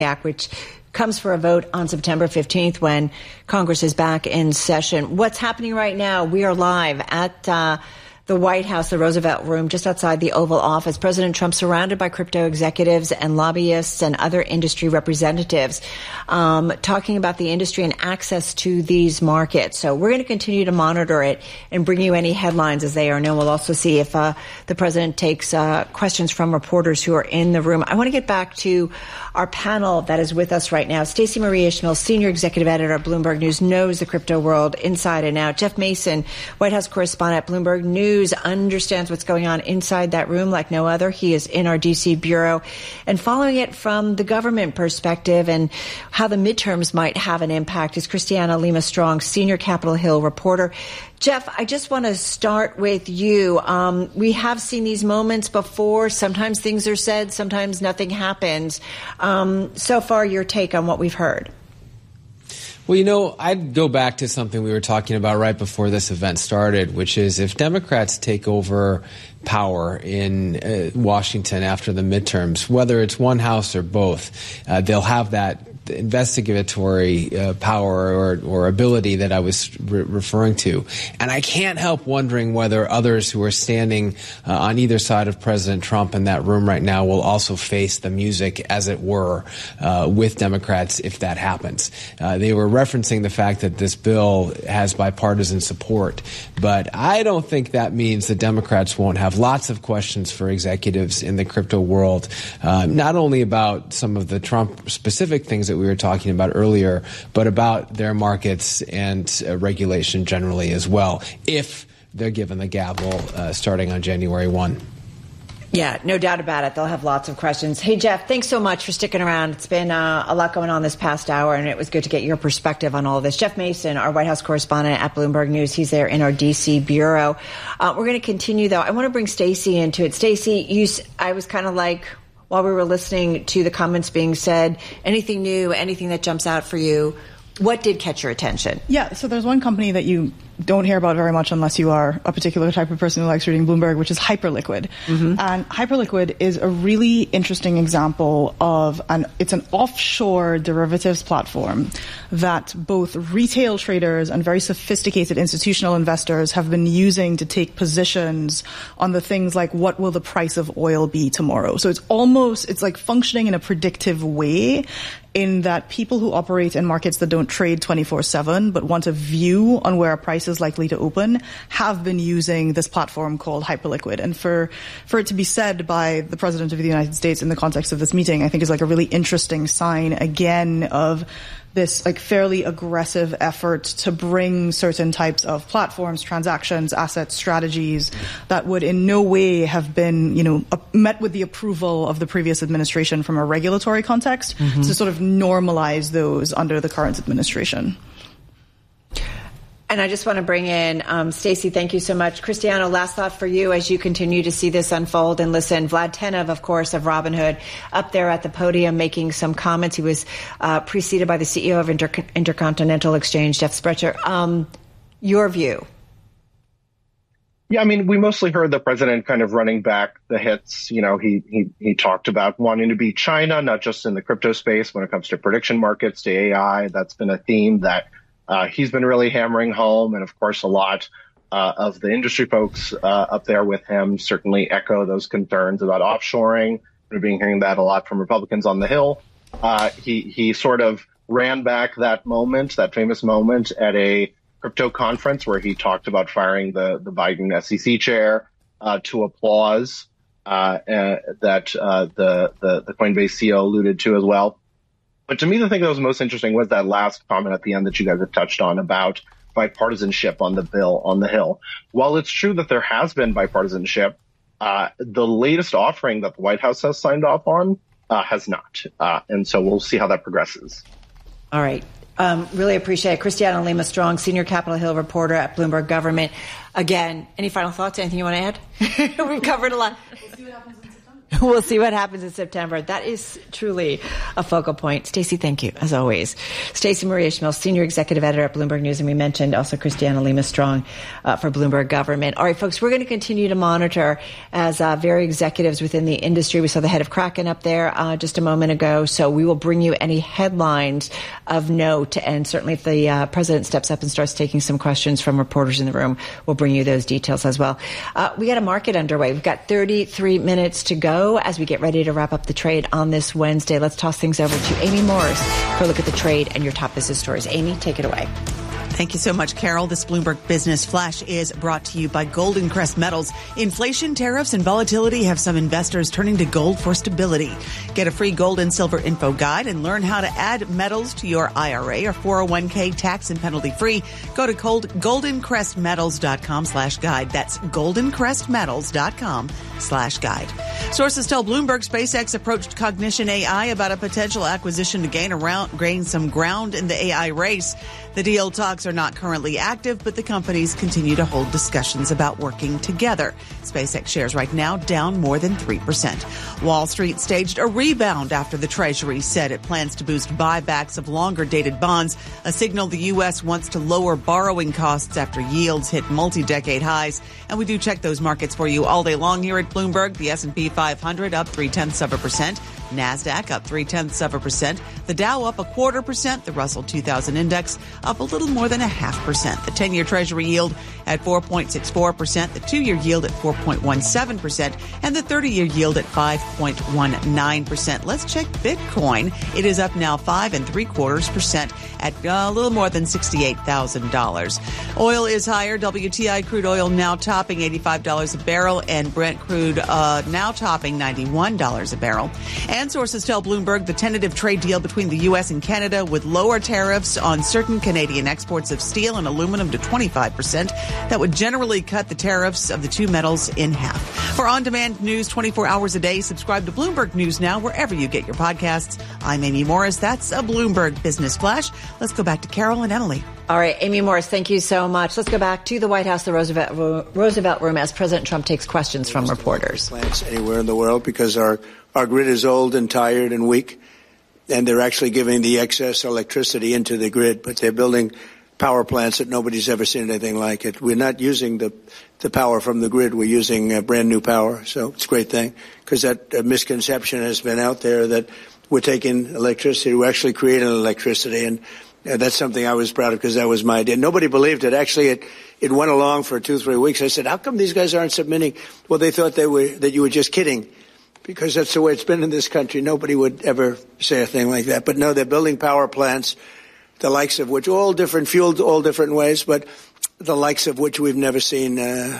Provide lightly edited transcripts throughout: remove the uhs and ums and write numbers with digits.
Act, which comes for a vote on September 15th when Congress is back in session. What's happening right now? We are live at the White House, the Roosevelt Room, just outside the Oval Office. President Trump surrounded by crypto executives and lobbyists and other industry representatives talking about the industry and access to these markets. So we're going to continue to monitor it and bring you any headlines as they are known. We'll also see if the president takes questions from reporters who are in the room. I want to get back to our panel that is with us right now. Stacey Marie Ishmael, senior executive editor at Bloomberg News, knows the crypto world inside and out. Jeff Mason, White House correspondent at Bloomberg News, understands what's going on inside that room like no other. He is in our D.C. bureau and following it from the government perspective and how the midterms might have an impact is Christiana Lima Strong, senior Capitol Hill reporter. Jeff, I just want to start with you. We have seen these moments before. Sometimes things are said, sometimes nothing happens. So far, your take on what we've heard. Well, I'd go back to something we were talking about right before this event started, which is if Democrats take over power in Washington after the midterms, whether it's one house or both, they'll have that investigatory power or ability that I was referring to. And I can't help wondering whether others who are standing on either side of President Trump in that room right now will also face the music, as it were, with Democrats if that happens. They were referencing the fact that this bill has bipartisan support, but I don't think that means the Democrats won't have lots of questions for executives in the crypto world, not only about some of the Trump-specific things that we were talking about earlier, but about their markets and regulation generally as well, if they're given the gavel starting on January 1. Yeah, no doubt about it. They'll have lots of questions. Hey, Jeff, thanks so much for sticking around. It's been a lot going on this past hour, and it was good to get your perspective on all of this. Jeff Mason, our White House correspondent at Bloomberg News. He's there in our D.C. bureau. We're going to continue, though. I want to bring Stacey into it. Stacey, I was kind of like, while we were listening to the comments being said, anything new, anything that jumps out for you, what did catch your attention? Yeah, so there's one company that you don't hear about very much unless you are a particular type of person who likes reading Bloomberg, which is Hyperliquid. Mm-hmm. And Hyperliquid is a really interesting example of it's an offshore derivatives platform that both retail traders and very sophisticated institutional investors have been using to take positions on the things like what will the price of oil be tomorrow. So it's like functioning in a predictive way, in that people who operate in markets that don't trade 24/7 but want a view on where a price is likely to open have been using this platform called Hyperliquid. And for it to be said by the President of the United States in the context of this meeting, I think is like a really interesting sign again of this like fairly aggressive effort to bring certain types of platforms, transactions, assets, strategies that would in no way have been, met with the approval of the previous administration from a regulatory context, to sort of normalize those under the current administration. And I just want to bring in Stacey. Thank you so much. Christiana, last thought for you as you continue to see this unfold and listen. Vlad Tenev, of course, of Robinhood, up there at the podium making some comments. He was preceded by the CEO of Intercontinental Exchange, Jeff Sprecher. Your view? Yeah, I mean, we mostly heard the president kind of running back the hits. He talked about wanting to beat China, not just in the crypto space when it comes to prediction markets, to AI. That's been a theme that he's been really hammering home. And of course, a lot of the industry folks up there with him certainly echo those concerns about offshoring. We've been hearing that a lot from Republicans on the Hill. He sort of ran back that famous moment at a crypto conference where he talked about firing the Biden SEC chair to applause that the Coinbase CEO alluded to as well. But to me, the thing that was most interesting was that last comment at the end that you guys have touched on about bipartisanship on the bill on the Hill. While it's true that there has been bipartisanship, the latest offering that the White House has signed off on has not. And so we'll see how that progresses. All right. Really appreciate it. Christiana Lima Strong, senior Capitol Hill reporter at Bloomberg Government. Again, any final thoughts? Anything you want to add? We've covered a lot. We'll see what happens in September. We'll see what happens in September. That is truly a focal point. Stacey, thank you, as always. Stacey Marie Ishmael, Senior Executive Editor at Bloomberg News, and we mentioned also Christiana Lima Strong for Bloomberg Government. All right, folks, we're going to continue to monitor as very executives within the industry. We saw the head of Kraken up there just a moment ago, so we will bring you any headlines of note, and certainly if the president steps up and starts taking some questions from reporters in the room, we'll bring you those details as well. We got a market underway. We've got 33 minutes to go as we get ready to wrap up the trade on this Wednesday. Let's toss things over to Amy Morris for a look at the trade and your top business stories. Amy, take it away. Thank you so much, Carol. This Bloomberg Business Flash is brought to you by Golden Crest Metals. Inflation, tariffs, and volatility have some investors turning to gold for stability. Get a free gold and silver info guide and learn how to add metals to your IRA or 401k tax and penalty free. Go to goldencrestmetals.com/guide. That's goldencrestmetals.com/guide. Sources tell Bloomberg SpaceX approached Cognition AI about a potential acquisition to gain some ground in the AI race. The deal talks are not currently active, but the companies continue to hold discussions about working together. SpaceX shares right now down more than 3%. Wall Street staged a rebound after the Treasury said it plans to boost buybacks of longer-dated bonds, a signal the U.S. wants to lower borrowing costs after yields hit multi-decade highs. And we do check those markets for you all day long here at Bloomberg. The S&P 500 up 0.3%. NASDAQ up 0.3%. The Dow up 0.25%. The Russell 2000 Index up a little more than 0.5%. The 10-year Treasury yield at 4.64%. The 2-year yield at 4.17%. And the 30-year yield at 5.19%. Let's check Bitcoin. It is up now 5.75% at a little more than $68,000. Oil is higher. WTI crude oil now topping $85 a barrel, and Brent crude now topping $91 a barrel. And sources tell Bloomberg the tentative trade deal between the U.S. and Canada would lower tariffs on certain Canadian exports of steel and aluminum to 25%. That would generally cut the tariffs of the two metals in half. For on-demand news 24 hours a day, subscribe to Bloomberg News Now wherever you get your podcasts. I'm Amy Morris. That's a Bloomberg Business Flash. Let's go back to Carol and Emily. All right, Amy Morris, thank you so much. Let's go back to the White House, the Roosevelt Room, as President Trump takes questions from reporters. Plants anywhere in the world because our grid is old and tired and weak, and they're actually giving the excess electricity into the grid, but they're building power plants that nobody's ever seen anything like it. We're not using the power from the grid. We're using brand new power, so it's a great thing because that misconception has been out there that we're taking electricity. We're actually creating electricity, and that's something I was proud of because that was my idea. Nobody believed it. Actually, it went along for 2-3 weeks. I said, how come these guys aren't submitting? Well, they thought that you were just kidding because that's the way it's been in this country. Nobody would ever say a thing like that. But no, they're building power plants, the likes of which, all different, fueled all different ways, but the likes of which we've never seen.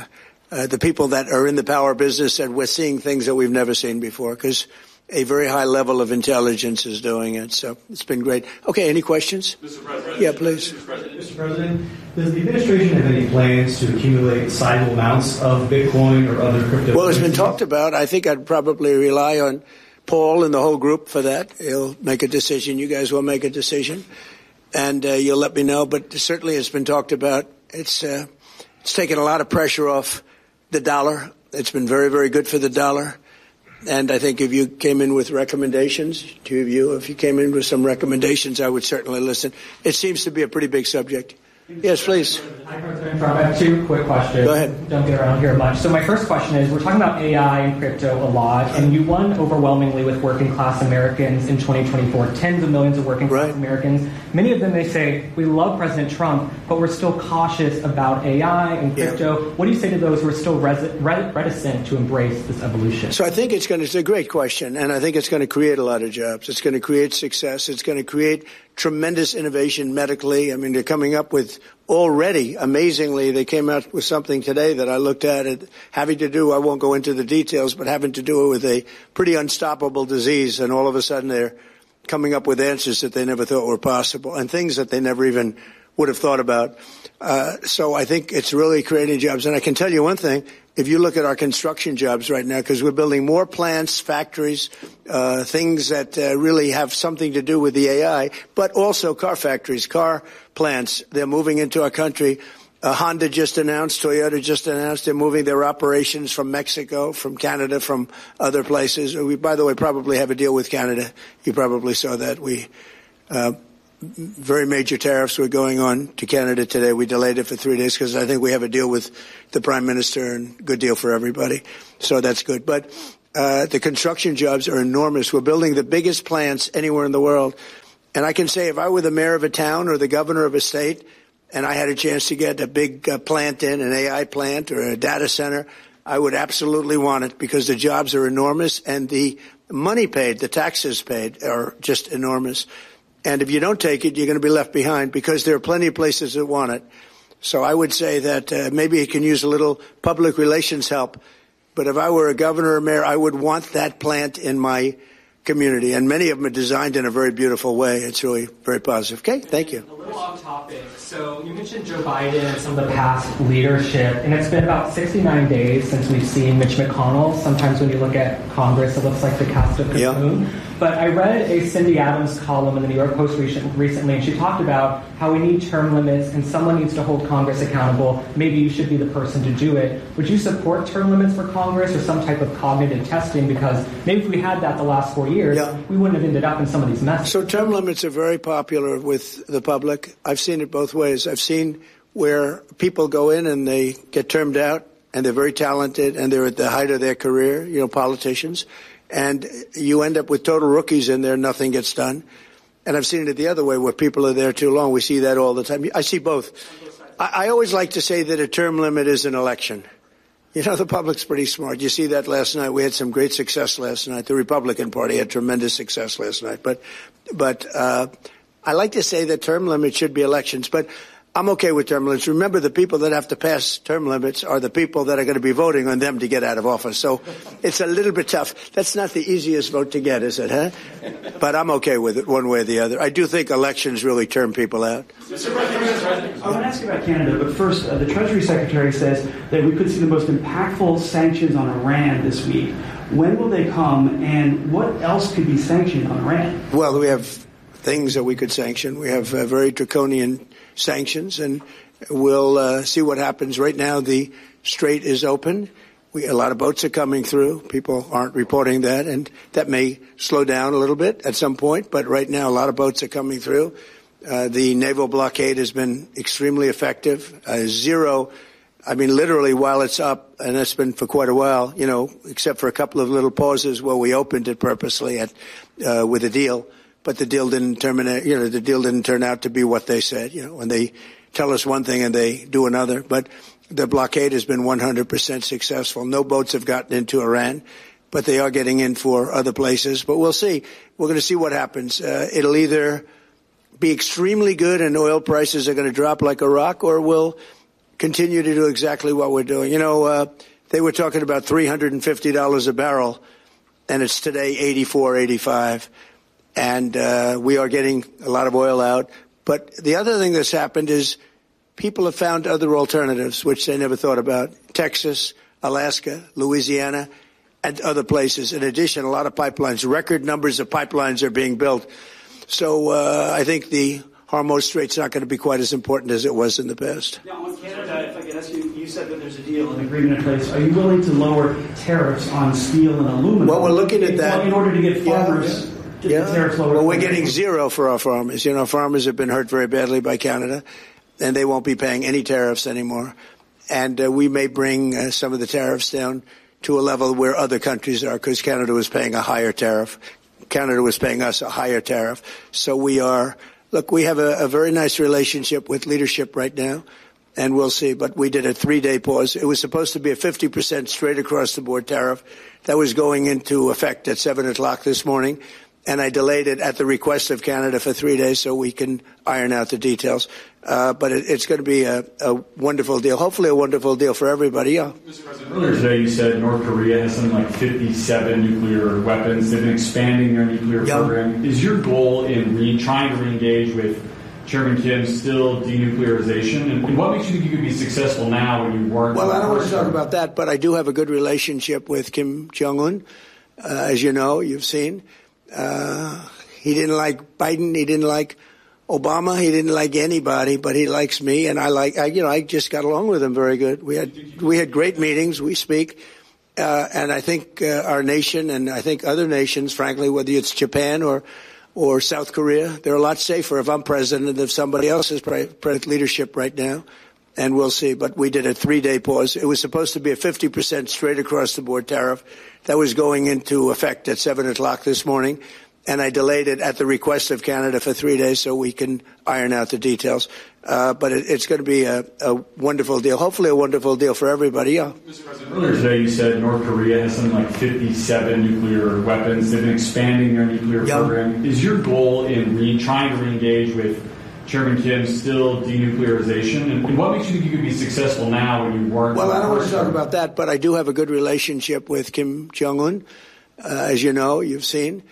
The people that are in the power business said we're seeing things that we've never seen before because a very high level of intelligence is doing it. So it's been great. Okay, any questions? Mr. President. Yeah, please. Mr. President, does the administration have any plans to accumulate sizable amounts of Bitcoin or other crypto? Well, it's been talked about. I think I'd probably rely on Paul and the whole group for that. He'll make a decision. You guys will make a decision. And you'll let me know. But certainly it's been talked about. It's taken a lot of pressure off the dollar. It's been very, very good for the dollar. And I think if you came in with recommendations, two of you, if you came in with some recommendations, I would certainly listen. It seems to be a pretty big subject. Yes, please. Hi, President Trump. I have two quick questions. Go ahead. Don't get around here much. So my first question is, we're talking about AI and crypto a lot, and you won overwhelmingly with working class Americans in 2024, tens of millions of working class Americans. Many of them, they say, we love President Trump, but we're still cautious about AI and crypto. Yeah. What do you say to those who are still reticent to embrace this evolution? So I think it's a great question, and I think it's going to create a lot of jobs. It's going to create success. It's going to create tremendous innovation medically. I mean, they're coming up with already, amazingly, they came out with something today that I looked at it having to do, I won't go into the details, but having to do with a pretty unstoppable disease. And all of a sudden they're coming up with answers that they never thought were possible and things that they never even would have thought about. So I think it's really creating jobs. And I can tell you one thing. If you look at our construction jobs right now, because we're building more plants, factories, things that really have something to do with the AI, but also car factories, car plants, they're moving into our country. Honda just announced, Toyota just announced they're moving their operations from Mexico, from Canada, from other places. We, by the way, probably have a deal with Canada. You probably saw that. Very major tariffs were going on to Canada today. We delayed it for 3 days because I think we have a deal with the Prime Minister and good deal for everybody. So that's good. But the construction jobs are enormous. We're building the biggest plants anywhere in the world. And I can say if I were the mayor of a town or the governor of a state and I had a chance to get a big plant in, an AI plant or a data center, I would absolutely want it because the jobs are enormous and the money paid, the taxes paid are just enormous. And if you don't take it, you're going to be left behind because there are plenty of places that want it. So I would say that maybe it can use a little public relations help. But if I were a governor or mayor, I would want that plant in my community. And many of them are designed in a very beautiful way. It's really very positive. Okay, thank you. A little off topic. So you mentioned Joe Biden and some of the past leadership, and it's been about 69 days since we've seen Mitch McConnell. Sometimes when you look at Congress, it looks like the cast of Cocoon. Yeah. But I read a Cindy Adams column in the New York Post recently, and she talked about how we need term limits and someone needs to hold Congress accountable. Maybe you should be the person to do it. Would you support term limits for Congress or some type of cognitive testing? Because maybe if we had that the last 4 years, we wouldn't have ended up in some of these messes. So term limits are very popular with the public. I've seen it both ways. I've seen where people go in and they get termed out and they're very talented and they're at the height of their career, politicians. And you end up with total rookies in there, nothing gets done. And I've seen it the other way where people are there too long. We see that all the time. I see both. I always like to say that a term limit is an election. The public's pretty smart. You see that last night. We had some great success last night. The Republican Party had tremendous success last night. But I like to say that term limits should be elections. But I'm okay with term limits. Remember, the people that have to pass term limits are the people that are going to be voting on them to get out of office. So it's a little bit tough. That's not the easiest vote to get, is it, huh? But I'm okay with it one way or the other. I do think elections really term people out. Mr. President, I want to ask you about Canada, but first, the Treasury Secretary says that we could see the most impactful sanctions on Iran this week. When will they come, and what else could be sanctioned on Iran? Well, we have things that we could sanction. We have very draconian sanctions, and we'll see what happens. Right now, the strait is open. A lot of boats are coming through. People aren't reporting that, and that may slow down a little bit at some point. But right now, a lot of boats are coming through. The naval blockade has been extremely effective. Literally while it's up, and that's been for quite a while, except for a couple of little pauses where we opened it purposely with a deal. But the deal didn't terminate, the deal didn't turn out to be what they said, when they tell us one thing and they do another. But the blockade has been 100% successful. No boats have gotten into Iran, but they are getting in for other places. But we'll see. We're going to see what happens. It'll either be extremely good and oil prices are going to drop like a rock, or we'll continue to do exactly what we're doing. They were talking about $350 a barrel, and it's today $84, $85. And we are getting a lot of oil out. But the other thing that's happened is people have found other alternatives, which they never thought about. Texas, Alaska, Louisiana, and other places. In addition, a lot of pipelines, record numbers of pipelines are being built. So I think the Hormuz Strait's not going to be quite as important as it was in the past. Now, on Canada, if I could ask you, you said that there's a deal, an agreement in place. Are you willing to lower tariffs on steel and aluminum? Well, we're looking at that. In order to get farmers... Yeah. Well, we're getting zero for our farmers. Farmers have been hurt very badly by Canada, and they won't be paying any tariffs anymore. And we may bring some of the tariffs down to a level where other countries are, because Canada was paying a higher tariff. Canada was paying us a higher tariff. So we have a very nice relationship with leadership right now, and we'll see. But we did a 3-day pause. It was supposed to be a 50% straight across the board tariff. That was going into effect at 7 o'clock this morning. And I delayed it at the request of Canada for 3 days so we can iron out the details. But it's going to be a wonderful deal, hopefully a wonderful deal for everybody. Yeah. Mr. President, earlier today you said North Korea has something like 57 nuclear weapons. They've been expanding their nuclear program. Is your goal in trying to reengage with Chairman Kim still denuclearization? And what makes you think you could be successful now when you weren't? Well, I don't want to talk about that, but I do have a good relationship with Kim Jong-un. As you know, you've seen. He didn't like Biden. He didn't like Obama. He didn't like anybody, but he likes me, and I just got along with him very good. We had great meetings. We speak, and I think our nation, and I think other nations, frankly, whether it's Japan or South Korea, they're a lot safer if I'm president than if somebody else is leadership right now. And we'll see. But we did a 3-day pause. It was supposed to be a 50% straight across the board tariff that was going into effect at 7 o'clock this morning. And I delayed it at the request of Canada for 3 days so we can iron out the details. But it's going to be a wonderful deal, hopefully a wonderful deal for everybody. Yeah. Mr. President, earlier today you said North Korea has something like 57 nuclear weapons. They've been expanding their nuclear program. Is your goal in trying to reengage with Chairman Kim still denuclearization? And what makes you think you could be successful now when you weren't? Well, I don't want to talk about that, but I do have a good relationship with Kim Jong-un. As you know, you've seen.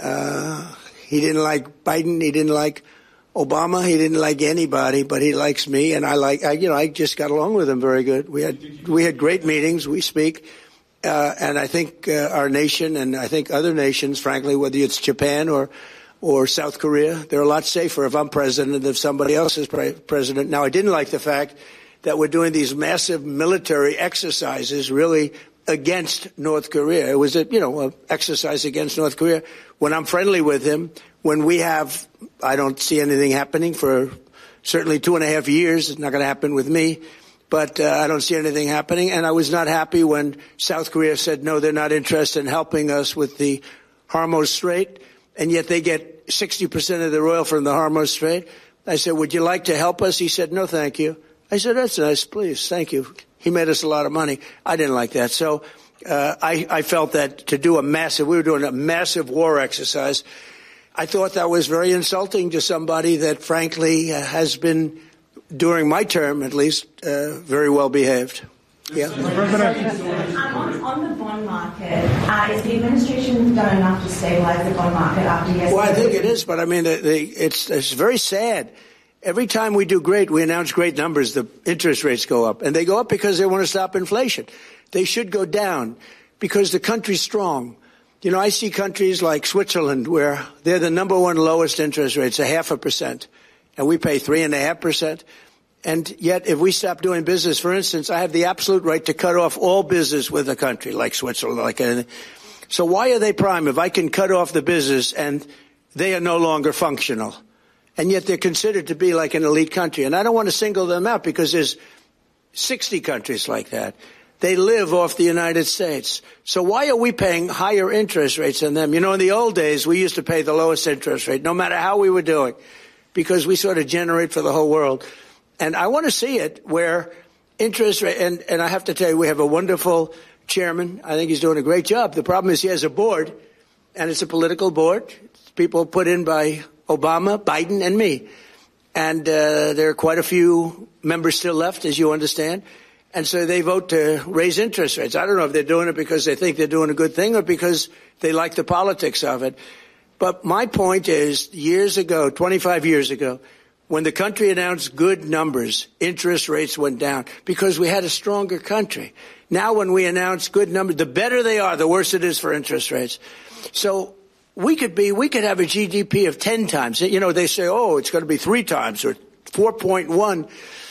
He didn't like Biden. He didn't like Obama. He didn't like anybody, but he likes me, and I just got along with him very good. We had great meetings. We speak, and I think our nation, and I think other nations, frankly, whether it's Japan or South Korea, they're a lot safer if I'm president than if somebody else is president. Now, I didn't like the fact that we're doing these massive military exercises, really against North Korea. It was a exercise against North Korea. When I'm friendly with him, when I don't see anything happening for certainly 2.5 years. It's not going to happen with me, but I don't see anything happening. And I was not happy when South Korea said, no, they're not interested in helping us with the Hormuz Strait, and yet they get 60% of their oil from the Hormuz Strait. I said, would you like to help us? He said, no, thank you. I said, that's nice, please, thank you. He made us a lot of money. I didn't like that. So I felt that we were doing a massive war exercise. I thought that was very insulting to somebody that, frankly, has been, during my term at least, very well behaved. Yeah. On the bond market, is the administration done enough to stabilize the bond market after yesterday? Well, I think it is, but I mean, it's very sad. Every time we do great, we announce great numbers, the interest rates go up. And they go up because they want to stop inflation. They should go down because the country's strong. You know, I see countries like Switzerland where they're the number one lowest interest rates, 0.5%, and we pay 3.5%. And yet, if we stop doing business, for instance, I have the absolute right to cut off all business with a country like Switzerland, like anything. So why are they prime if I can cut off the business and they are no longer functional? And yet they're considered to be like an elite country. And I don't want to single them out because there's 60 countries like that. They live off the United States. So why are we paying higher interest rates than them? You know, in the old days, we used to pay the lowest interest rate, no matter how we were doing, because we sort of generate for the whole world. And I want to see it where interest rate, and I have to tell you, we have a wonderful chairman. I think he's doing a great job. The problem is he has a board, and it's a political board. It's people put in by Obama, Biden, and me. And there are quite a few members still left, as you understand. And so they vote to raise interest rates. I don't know if they're doing it because they think they're doing a good thing or because they like the politics of it. But my point is, years ago, 25 years ago, when the country announced good numbers, interest rates went down because we had a stronger country. Now when we announce good numbers, the better they are, the worse it is for interest rates. So we could have a GDP of 10 times. You know, they say, oh, it's going to be 3 times or 4.1.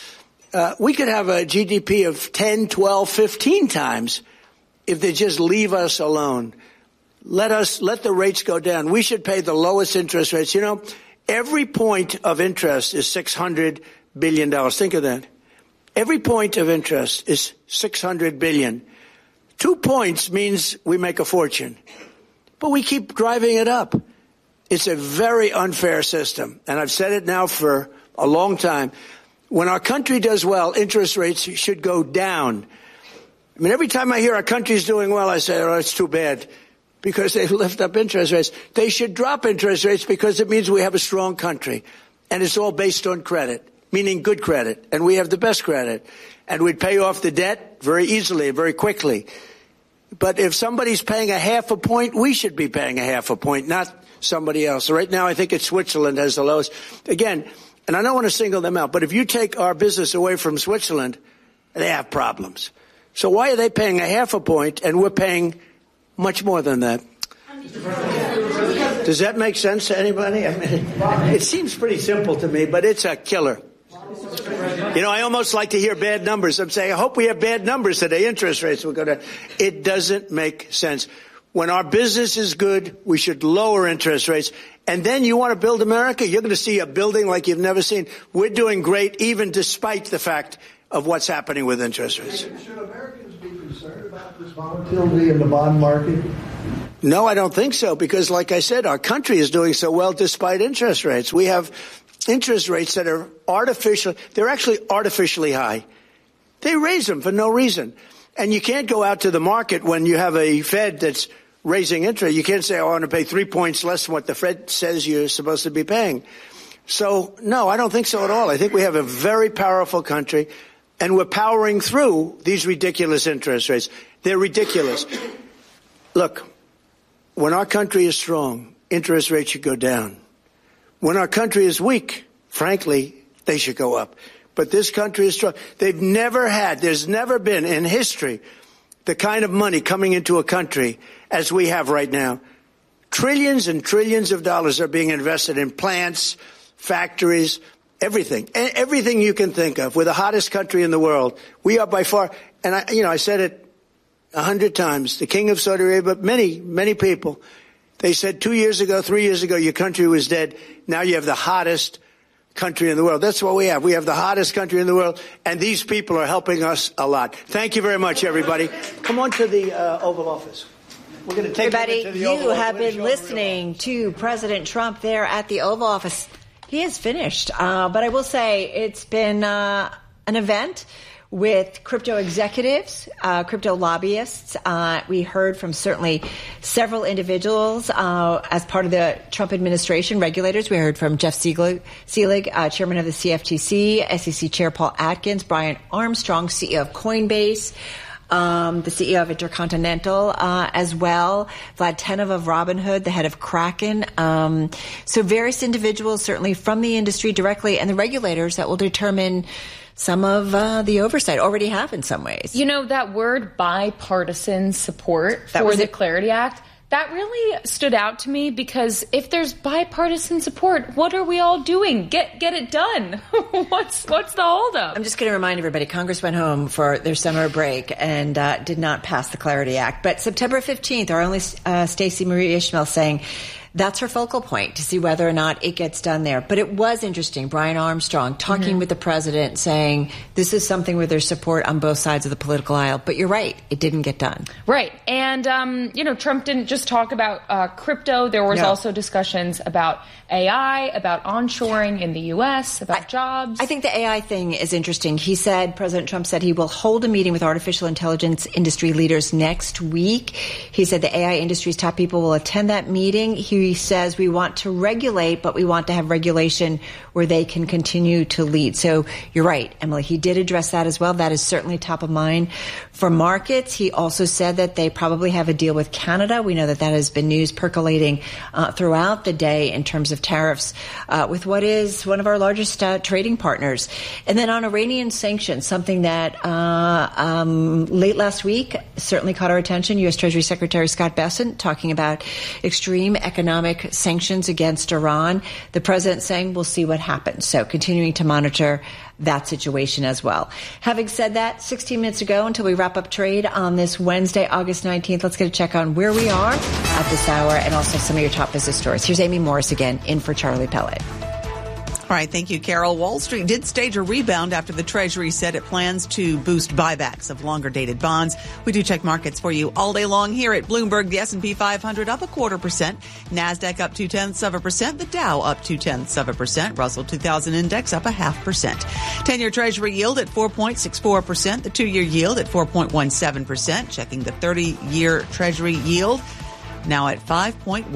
We could have a GDP of 10, 12, 15 times if they just leave us alone. Let the rates go down. We should pay the lowest interest rates. You know, every point of interest is $600 billion. Think of that. Every point of interest is $600 billion. 2 points means we make a fortune. But we keep driving it up. It's a very unfair system. And I've said it now for a long time. When our country does well, interest rates should go down. I mean, every time I hear our country's doing well, I say, oh, it's too bad, because they lift up interest rates. They should drop interest rates because it means we have a strong country. And it's all based on credit, meaning good credit. And we have the best credit. And we'd pay off the debt very easily, very quickly. But if somebody's paying 0.5 point, we should be paying 0.5 point, not somebody else. So right now, I think it's Switzerland has the lowest. Again, and I don't want to single them out, but if you take our business away from Switzerland, they have problems. So why are they paying 0.5 point and we're paying much more than that? Does that make sense to anybody? I mean, it seems pretty simple to me, but it's a killer. You know, I almost like to hear bad numbers. I'm saying, I hope we have bad numbers today. Interest rates will go down. It doesn't make sense. When our business is good, we should lower interest rates. And then you want to build America, you're going to see a building like you've never seen. We're doing great, even despite the fact of what's happening with interest rates. Should Americans be concerned about this volatility in the bond market? No, I don't think so, because like I said, our country is doing so well despite interest rates. We have interest rates that are artificial. They're actually artificially high. They raise them for no reason. And you can't go out to the market when you have a Fed that's raising interest. You can't say, I want to pay 3 points less than what the Fed says you're supposed to be paying. So, no, I don't think so at all. I think we have a very powerful country, and we're powering through these ridiculous interest rates. They're ridiculous. Look, when our country is strong, interest rates should go down. When our country is weak, frankly, they should go up. But this country is strong. There's never been in history the kind of money coming into a country as we have right now. Trillions and trillions of dollars are being invested in plants, factories, everything. Everything you can think of. We're the hottest country in the world. We are by far, and I said it 100 times, the king of Saudi Arabia, but many, many people, they said 2 years ago, 3 years ago, your country was dead. Now you have the hottest country in the world. That's what we have. We have the hottest country in the world, and these people are helping us a lot. Thank you very much, everybody. Come on to the Oval Office. We're going to take everybody, to the Oval you Office. have been listening to President Trump there at the Oval Office. He is finished, but I will say it's been an event with crypto executives, crypto lobbyists. We heard from certainly several individuals as part of the Trump administration, regulators. We heard from Jeff Selig, chairman of the CFTC, SEC Chair Paul Atkins, Brian Armstrong, CEO of Coinbase, the CEO of Intercontinental as well, Vlad Tenev of Robinhood, the head of Kraken. So various individuals certainly from the industry directly, and the regulators that will determine some of the oversight, already have in some ways. You know, that word bipartisan support for the Clarity Act, that really stood out to me, because if there's bipartisan support, what are we all doing? Get it done. What's the holdup? I'm just going to remind everybody, Congress went home for their summer break and did not pass the Clarity Act. But September 15th, our only Stacey Marie Ishmael saying that's her focal point, to see whether or not it gets done there. But it was interesting, Brian Armstrong talking with the president, saying this is something where there's support on both sides of the political aisle. But you're right, it didn't get done. Right. And, Trump didn't just talk about crypto. There was also discussions about AI, about onshoring in the U.S., about jobs. I think the AI thing is interesting. President Trump said he will hold a meeting with artificial intelligence industry leaders next week. He said the AI industry's top people will attend that meeting. He says we want to regulate, but we want to have regulation where they can continue to lead. So you're right, Emily. He did address that as well. That is certainly top of mind for markets. He also said that they probably have a deal with Canada. We know that has been news percolating throughout the day in terms of tariffs with what is one of our largest trading partners. And then on Iranian sanctions, something that late last week certainly caught our attention. U.S. Treasury Secretary Scott Bessent talking about extreme economic sanctions against Iran. The president saying we'll see what happens. So continuing to monitor that situation as well. Having said that, 16 minutes ago until we wrap up trade on this Wednesday, August 19th, let's get a check on where we are at this hour and also some of your top business stories. Here's Amy Morris again, in for Charlie Pellet. All right, thank you, Carol. Wall Street did stage a rebound after the Treasury said it plans to boost buybacks of longer-dated bonds. We do check markets for you all day long here at Bloomberg. The S&P 500 up 0.25%. NASDAQ up 0.2%. The Dow up 0.2%. Russell 2000 Index up 0.5%. 10-year Treasury yield at 4.64%. The 2-year yield at 4.17%. Checking the 30-year Treasury yield, now at 5.19%.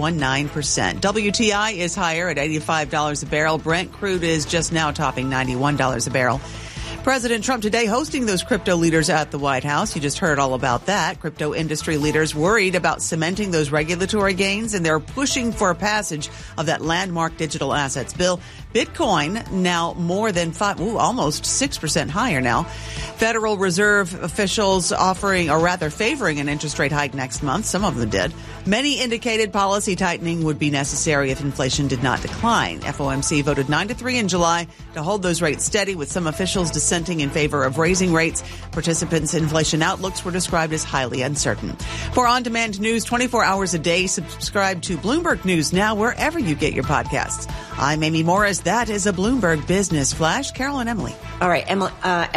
WTI is higher at $85 a barrel. Brent crude is just now topping $91 a barrel. President Trump today hosting those crypto leaders at the White House. You just heard all about that. Crypto industry leaders worried about cementing those regulatory gains, and they're pushing for a passage of that landmark digital assets bill. Bitcoin now more than almost 6% higher now. Federal Reserve officials favoring an interest rate hike next month. Some of them did. Many indicated policy tightening would be necessary if inflation did not decline. FOMC voted 9-3 in July to hold those rates steady, with some officials dissenting in favor of raising rates. Participants' inflation outlooks were described as highly uncertain. For on-demand news 24 hours a day, subscribe to Bloomberg News Now wherever you get your podcasts. I'm Amy Morris. That is a Bloomberg Business Flash. Carol and Emily. All right, Emily.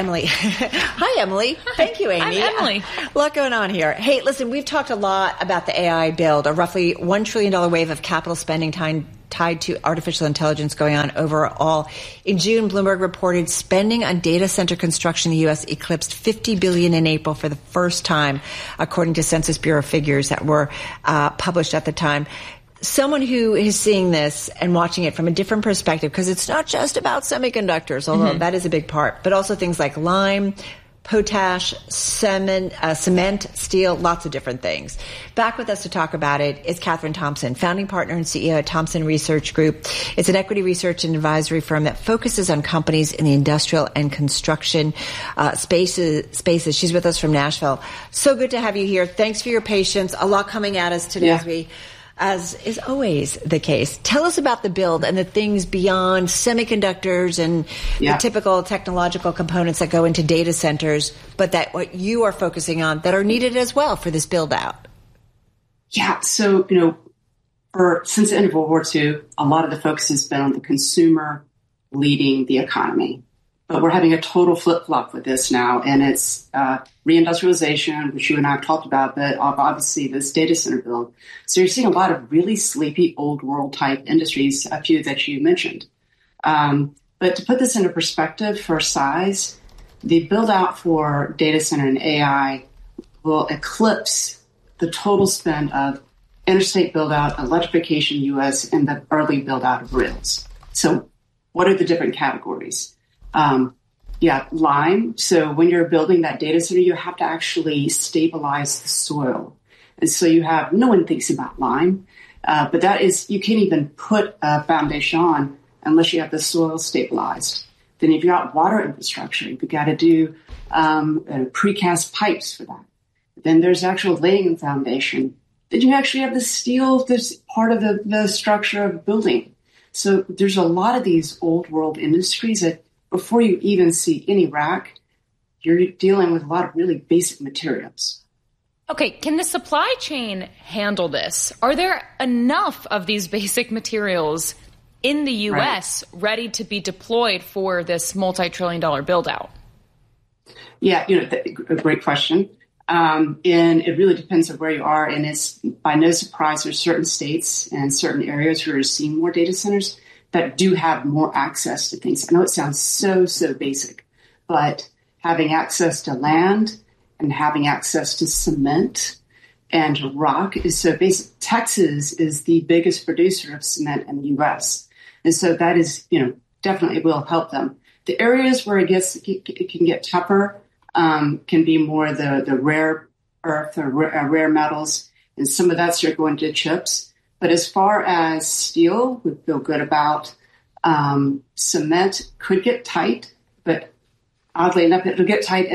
Hi, Emily. Hi. Thank you, Amy. I'm Emily. A lot going on here. Hey, listen, we've talked a lot about the AI build, a roughly $1 trillion wave of capital spending tied to artificial intelligence going on overall. In June, Bloomberg reported spending on data center construction in the U.S. eclipsed $50 billion in April for the first time, according to Census Bureau figures that were published at the time. Someone who is seeing this and watching it from a different perspective, because it's not just about semiconductors, although that is a big part, but also things like lime, potash, cement, steel, lots of different things. Back with us to talk about it is Catherine Thompson, founding partner and CEO at Thompson Research Group. It's an equity research and advisory firm that focuses on companies in the industrial and construction spaces. She's with us from Nashville. So good to have you here. Thanks for your patience. A lot coming at us today as is always the case. Tell us about the build and the things beyond semiconductors and the typical technological components that go into data centers, but that what you are focusing on that are needed as well for this build out. Yeah. So, since the end of World War II, a lot of the focus has been on the consumer leading the economy. But we're having a total flip-flop with this now, and it's reindustrialization, which you and I have talked about, but obviously this data center build. So you're seeing a lot of really sleepy old world type industries, a few that you mentioned. But to put this into perspective for size, the build out for data center and AI will eclipse the total spend of interstate build out, electrification U.S., and the early build out of rails. So what are the different categories? Lime. So when you're building that data center, you have to actually stabilize the soil. And so no one thinks about lime, but that is, you can't even put a foundation on unless you have the soil stabilized. Then if you've got water infrastructure, you've got to do precast pipes for that. Then there's actual laying foundation. Then you actually have the steel that's part of the structure of building. So there's a lot of these old world industries that before you even see any rack, you're dealing with a lot of really basic materials. Okay, can the supply chain handle this? Are there enough of these basic materials in the U.S. ready to be deployed for this multi-trillion-dollar build-out? Yeah, a great question. And it really depends on where you are. And it's by no surprise, there's certain states and certain areas where you're seeing more data centers that do have more access to things. I know it sounds so basic, but having access to land and having access to cement and rock is so basic. Texas is the biggest producer of cement in the U.S. And so that is, definitely will help them. The areas where it can get tougher can be more the rare earth or rare metals, and some of that's going to chips. But as far as steel, we feel good about. Cement could get tight, but oddly enough, it'll get tight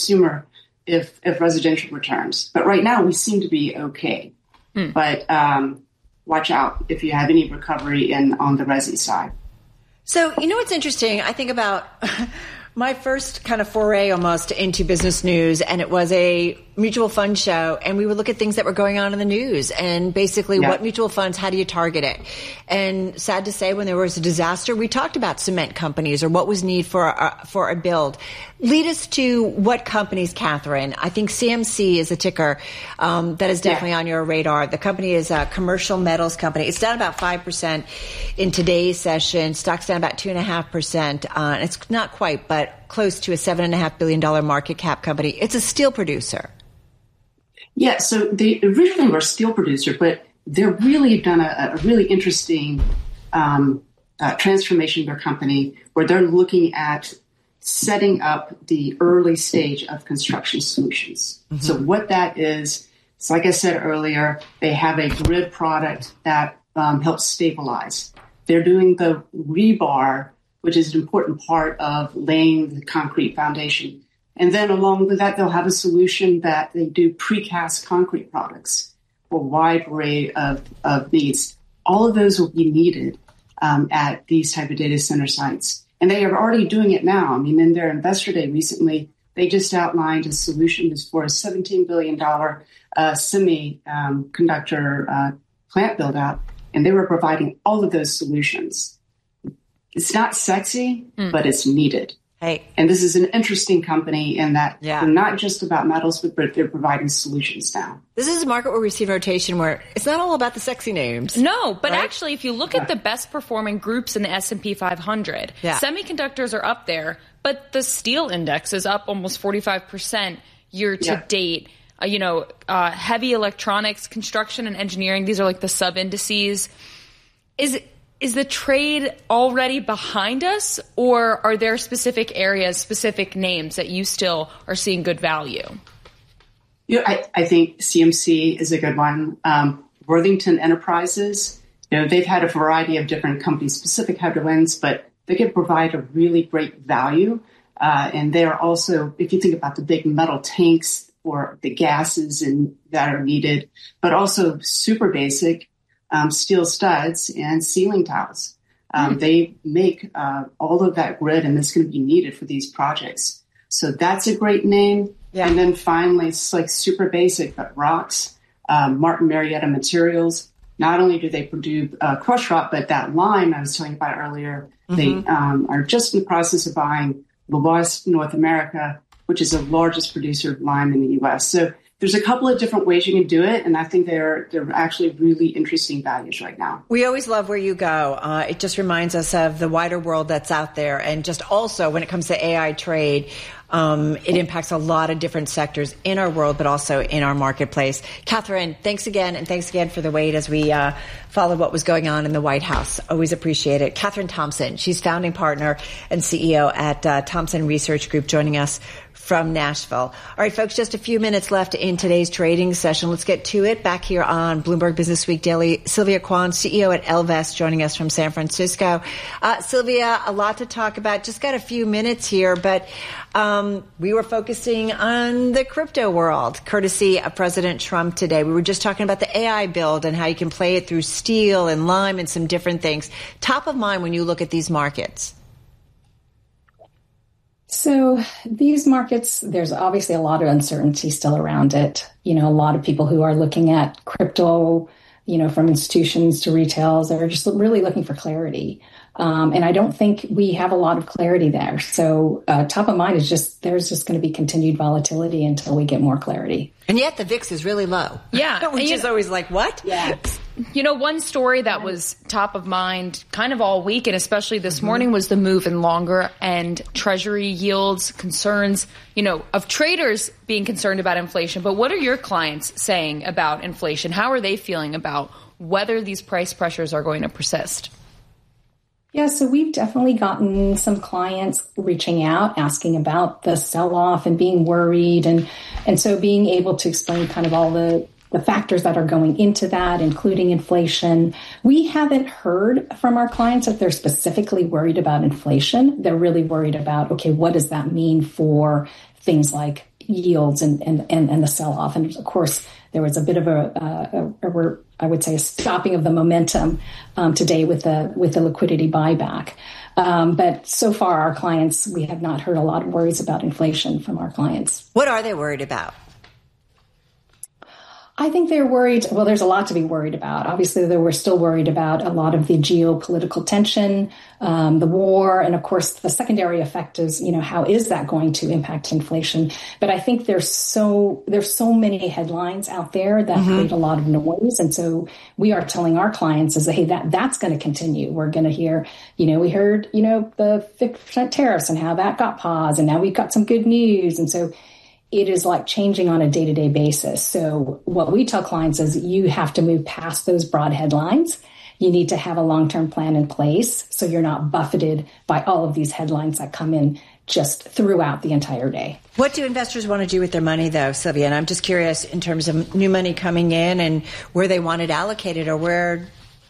if residential returns. But right now, we seem to be okay. But watch out if you have any recovery on the resi side. So, what's interesting? I think about my first kind of foray almost into business news, and it was a mutual fund show, and we would look at things that were going on in the news and basically what mutual funds, how do you target it? And sad to say, when there was a disaster, we talked about cement companies or what was needed for a build. Lead us to what companies, Catherine. I think CMC is a ticker that is definitely on your radar. The company is a commercial metals company. It's down about 5% in today's session. Stock's down about 2.5%. And it's not quite, but close to a $7.5 billion market cap company. It's a steel producer. Yeah, so they originally were a steel producer, but they're really done a really interesting transformation of their company where they're looking at setting up the early stage of construction solutions. Mm-hmm. So what that is, like I said earlier, they have a grid product that helps stabilize. They're doing the rebar, which is an important part of laying the concrete foundation. And then along with that, they'll have a solution that they do precast concrete products for a wide array of needs. All of those will be needed at these type of data center sites. And they are already doing it now. I mean, in their investor day recently, they just outlined a solution for a $17 billion semiconductor plant build out, and they were providing all of those solutions. It's not sexy, but it's needed. Hey. And this is an interesting company in that they're not just about metals, but they're providing solutions now. This is a market where we see rotation where it's not all about the sexy names. No, but actually, if you look at the best performing groups in the S&P 500, semiconductors are up there, but the steel index is up almost 45% year to date. Heavy electronics, construction, and engineering, these are like the sub-indices. Is the trade already behind us, or are there specific areas, specific names that you still are seeing good value? I think CMC is a good one. Worthington Enterprises, they've had a variety of different company-specific headwinds, but they can provide a really great value. And they are also, if you think about the big metal tanks or the gases that are needed, but also super basic steel studs and ceiling tiles. They make all of that grid, and it's going to be needed for these projects. So that's a great name. Yeah. And then finally, it's like super basic, but rocks, Martin Marietta Materials. Not only do they produce crushed rock, but that lime I was telling you about earlier, they are just in the process of buying Lavois North America, which is the largest producer of lime in the U.S. So there's a couple of different ways you can do it, and I think they're actually really interesting values right now. We always love where you go. It just reminds us of the wider world that's out there, and just also when it comes to AI trade, it impacts a lot of different sectors in our world, but also in our marketplace. Catherine, thanks again, and thanks again for the wait as we followed what was going on in the White House. Always appreciate it. Catherine Thompson, she's founding partner and CEO at Thompson Research Group, joining us from Nashville. All right, folks, just a few minutes left in today's trading session. Let's get to it. Back here on Bloomberg Business Week Daily, Sylvia Kwan, CEO at Ellevest, joining us from San Francisco. Sylvia, a lot to talk about. Just got a few minutes here, but we were focusing on the crypto world, courtesy of President Trump today. We were just talking about the AI build and how you can play it through steel and lime and some different things. Top of mind when you look at these markets. So these markets, there's obviously a lot of uncertainty still around it. A lot of people who are looking at crypto, from institutions to retails, they're just really looking for clarity. And I don't think we have a lot of clarity there. So top of mind is there's just going to be continued volatility until we get more clarity. And yet the VIX is really low. Yeah. Which is always like, what? Yeah. One story that was top of mind kind of all week, and especially this morning, was the move in longer end Treasury yields, concerns, of traders being concerned about inflation. But what are your clients saying about inflation? How are they feeling about whether these price pressures are going to persist? Yeah, so we've definitely gotten some clients reaching out, asking about the sell-off and being worried. And so being able to explain kind of all the factors that are going into that, including inflation. We haven't heard from our clients that they're specifically worried about inflation. They're really worried about, okay, what does that mean for things like yields and the sell-off? And of course, there was a bit of I would say a stopping of the momentum today with the liquidity buyback. But so far, our clients, we have not heard a lot of worries about inflation from our clients. What are they worried about? I think they're worried. Well, there's a lot to be worried about. Obviously, we're still worried about a lot of the geopolitical tension, the war, and of course, the secondary effect is, how is that going to impact inflation? But I think there's so many headlines out there that create a lot of noise, and so we are telling our clients is that, hey, that's going to continue. We're going to hear, we heard, the 50% tariffs and how that got paused, and now we've got some good news, and so it is like changing on a day-to-day basis. So what we tell clients is you have to move past those broad headlines. You need to have a long-term plan in place so you're not buffeted by all of these headlines that come in just throughout the entire day. What do investors want to do with their money, though, Sylvia? And I'm just curious in terms of new money coming in and where they want it allocated or where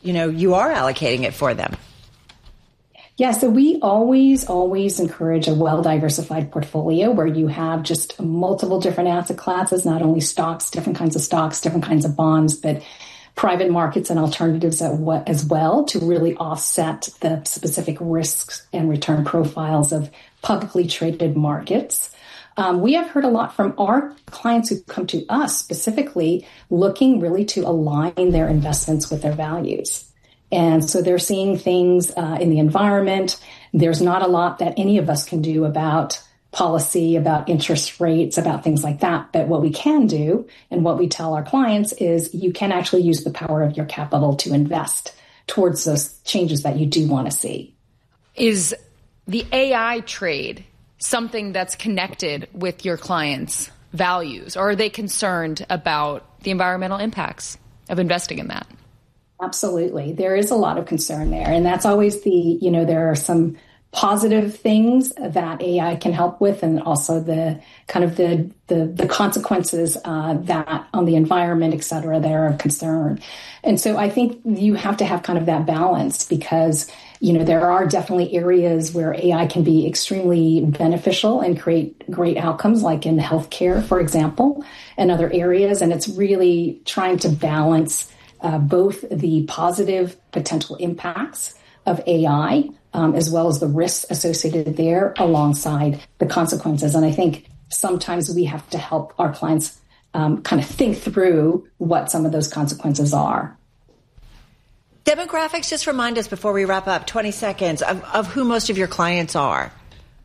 you are allocating it for them. Yeah, so we always encourage a well-diversified portfolio where you have just multiple different asset classes, not only stocks, different kinds of bonds, but private markets and alternatives as well to really offset the specific risks and return profiles of publicly traded markets. We have heard a lot from our clients who come to us specifically looking really to align their investments with their values. And so they're seeing things in the environment. There's not a lot that any of us can do about policy, about interest rates, about things like that. But what we can do and what we tell our clients is you can actually use the power of your capital to invest towards those changes that you do want to see. Is the AI trade something that's connected with your clients' values, or are they concerned about the environmental impacts of investing in that? Absolutely. There is a lot of concern there. And that's always there are some positive things that AI can help with, and also the kind of the consequences that on the environment, et cetera, that are of concern. And so I think you have to have kind of that balance because, there are definitely areas where AI can be extremely beneficial and create great outcomes, like in healthcare, for example, and other areas. And it's really trying to balance both the positive potential impacts of AI as well as the risks associated there alongside the consequences. And I think sometimes we have to help our clients kind of think through what some of those consequences are. Demographics, just remind us before we wrap up, 20 seconds, of who most of your clients are.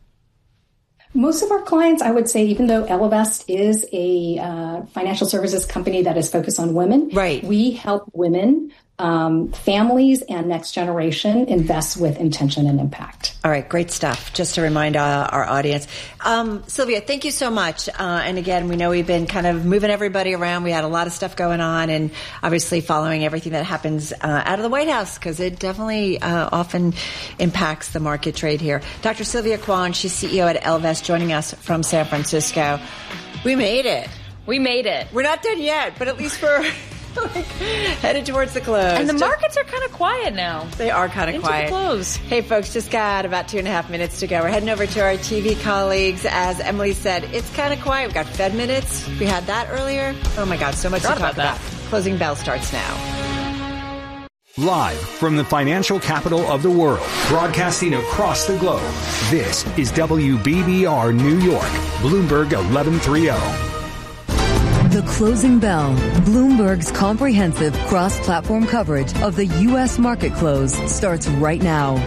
Most of our clients, I would say, even though Ellevest is a financial services company that is focused on women, right, we help women, families, and next generation invest with intention and impact. All right, great stuff. Just to remind our audience. Sylvia, thank you so much. And again, we know we've been kind of moving everybody around. We had a lot of stuff going on, and obviously following everything that happens out of the White House, because it definitely often impacts the market trade here. Dr. Sylvia Kwan, she's CEO at Ellevest, joining us from San Francisco. We made it. We made it. We're not done yet, but at least we're headed towards the close. And the markets are kind of quiet now. They are kind of quiet. Into the close. Hey, folks, just got about 2.5 minutes to go. We're heading over to our TV colleagues. As Emily said, it's kind of quiet. We've got Fed Minutes. We had that earlier. Oh, my God, so much to talk about. Closing bell starts now. Live from the financial capital of the world, broadcasting across the globe, this is WBBR New York, Bloomberg 1130. The Closing Bell, Bloomberg's comprehensive cross-platform coverage of the U.S. market close, starts right now.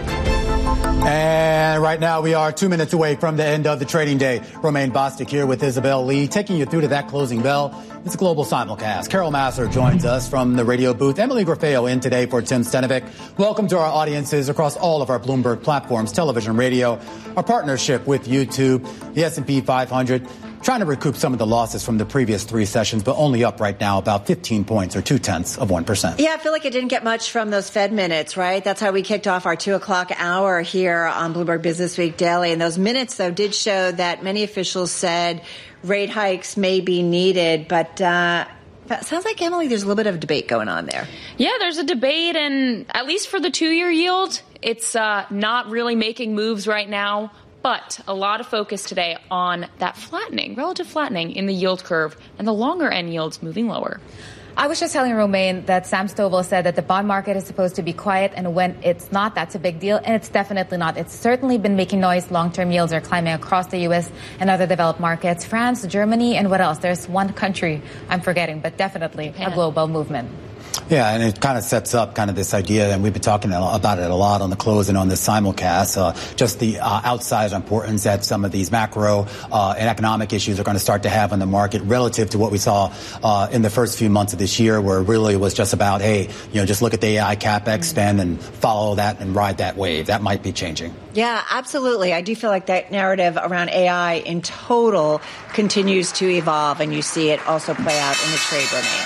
And right now we are 2 minutes away from the end of the trading day. Romaine Bostick here with Isabel Lee, taking you through to that closing bell. It's a global simulcast. Carol Massar joins us from the radio booth. Emily Grafeo in today for Tim Stenovic. Welcome to our audiences across all of our Bloomberg platforms, television, radio, our partnership with YouTube, the S&P 500. Trying to recoup some of the losses from the previous 3 sessions, but only up right now about 15 points or 0.2%. Yeah, I feel like it didn't get much from those Fed minutes, right? That's how we kicked off our 2 o'clock hour here on Bloomberg Business Week Daily. And those minutes, though, did show that many officials said rate hikes may be needed. But sounds like, Emily, there's a little bit of debate going on there. Yeah, there's a debate. And at least for the 2-year yield, it's not really making moves right now. But a lot of focus today on that relative flattening in the yield curve, and the longer end yields moving lower. I was just telling Romaine that Sam Stovall said that the bond market is supposed to be quiet, and when it's not, that's a big deal. And it's definitely not. It's certainly been making noise. Long-term yields are climbing across the U.S. and other developed markets. France, Germany, and what else? There's one country I'm forgetting, but definitely a global movement. Yeah, and it kind of sets up kind of this idea, and we've been talking about it a lot on the close and on this simulcast, just the outsized importance that some of these macro and economic issues are going to start to have on the market relative to what we saw in the first few months of this year, where it really was just about, hey, just look at the AI CapEx spend and follow that and ride that wave. That might be changing. Yeah, absolutely. I do feel like that narrative around AI in total continues to evolve, and you see it also play out in the trade, Romaine.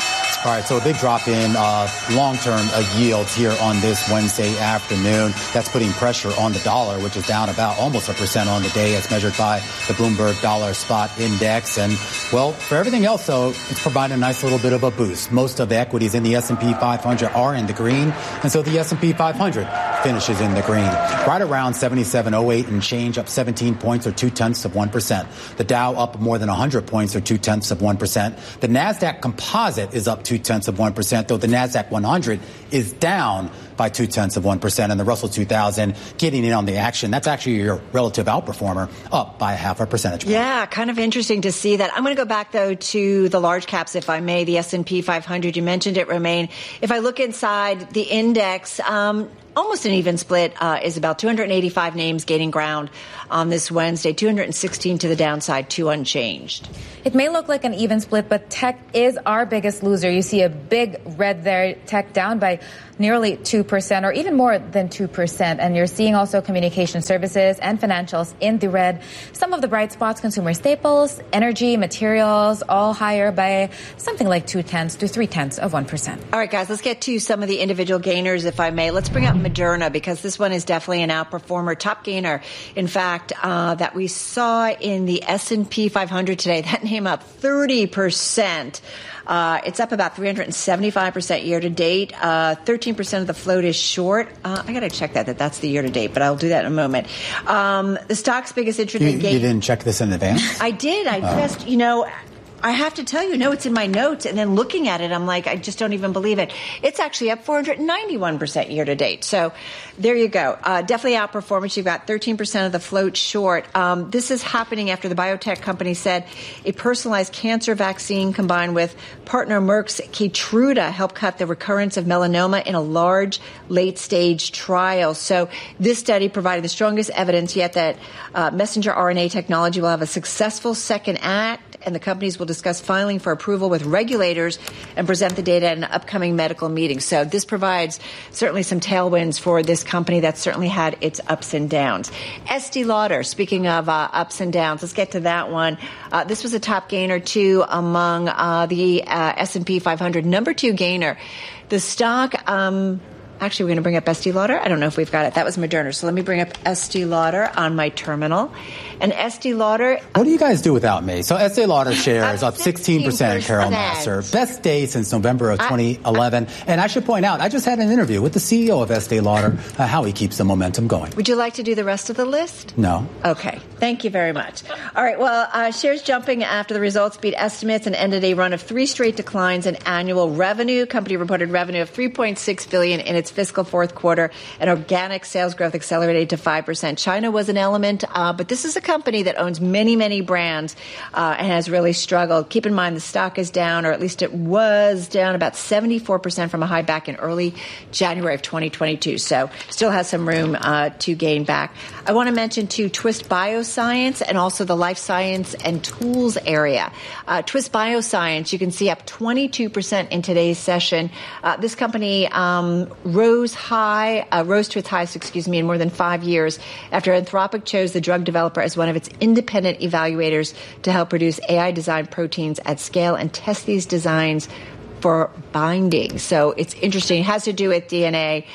All right, so a big drop in long-term yields here on this Wednesday afternoon. That's putting pressure on the dollar, which is down about almost 1% on the day as measured by the Bloomberg Dollar Spot Index. And, well, for everything else, though, it's providing a nice little bit of a boost. Most of the equities in the S&P 500 are in the green, and so the S&P 500 finishes in the green. Right around 7708 and change, up 17 points or 0.2%. The Dow up more than 100 points or 0.2%. The NASDAQ Composite is up 0.2%, though the NASDAQ 100 is down by 0.2%, and the Russell 2000 getting in on the action. That's actually your relative outperformer, up by 0.5 percentage point. Yeah, kind of interesting to see that. I'm going to go back, though, to the large caps, if I may. The S&P 500, you mentioned it, Romaine. If I look inside the index, almost an even split, is about 285 names gaining ground on this Wednesday, 216 to the downside, 2 unchanged. It may look like an even split, but tech is our biggest loser. You see a big red there, tech down by nearly 2% or even more than 2%. And you're seeing also communication services and financials in the red. Some of the bright spots, consumer staples, energy, materials, all higher by something like 0.2 to 0.3%. All right, guys, let's get to some of the individual gainers, if I may. Let's bring up Moderna, because this one is definitely an outperformer, top gainer. In fact, that we saw in the S&P 500 today, that name up 30%. It's up about 375% year to date. 13% of the float is short. I got to check that's the year to date, but I'll do that in a moment. The stock's biggest intraday gain. You didn't check this in advance? I did. I have to tell you, no, it's in my notes. And then looking at it, I'm like, I just don't even believe it. It's actually up 491% year to date. So there you go. Definitely outperformance. You've got 13% of the float short. This is happening after the biotech company said a personalized cancer vaccine combined with partner Merck's Keytruda helped cut the recurrence of melanoma in a large late-stage trial. So this study provided the strongest evidence yet that messenger RNA technology will have a successful second act, and the companies will discuss filing for approval with regulators and present the data at an upcoming medical meeting. So this provides certainly some tailwinds for this company that's certainly had its ups and downs. Estée Lauder, speaking of ups and downs, let's get to that one. This was a top gainer, too, among the S&P 500. Number 2 gainer. The stock... Actually, we're going to bring up Estée Lauder. I don't know if we've got it. That was Moderna. So let me bring up Estée Lauder on my terminal. And Estée Lauder... What do you guys do without me? So Estée Lauder shares up 16%, Carol Massar. Best day since November of 2011. And I should point out, I just had an interview with the CEO of Estée Lauder, how he keeps the momentum going. Would you like to do the rest of the list? No. Okay. Thank you very much. All right. Well, shares jumping after the results beat estimates and ended a run of 3 straight declines in annual revenue. Company reported revenue of $3.6 billion in its fiscal fourth quarter, and organic sales growth accelerated to 5%. China was an element, but this is a company that owns many, many brands and has really struggled. Keep in mind the stock is down, or at least it was down about 74% from a high back in early January of 2022. So still has some room to gain back. I want to mention, too, Twist Bioscience and also the life science and tools area. Twist Bioscience, you can see up 22% in today's session. This company rose to its highest, in more than 5 years after Anthropic chose the drug developer as one of its independent evaluators to help produce AI-designed proteins at scale and test these designs for binding. So it's interesting. It has to do with DNA.